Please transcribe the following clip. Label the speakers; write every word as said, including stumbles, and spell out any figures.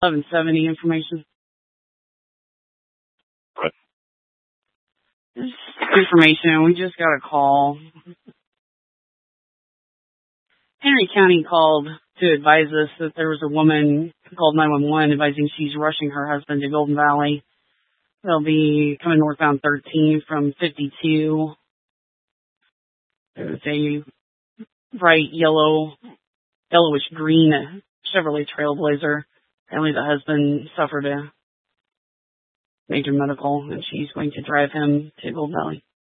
Speaker 1: eleven seventy information.
Speaker 2: What?
Speaker 1: Just information. We just got a call. Henry County called to advise us that there was a woman who called nine one one advising she's rushing her husband to Golden Valley. They'll be coming northbound thirteen from fifty-two. There's a bright yellow, yellowish green Chevrolet Trailblazer. Apparently the husband suffered a major medical, and she's going to drive him to Golden Valley.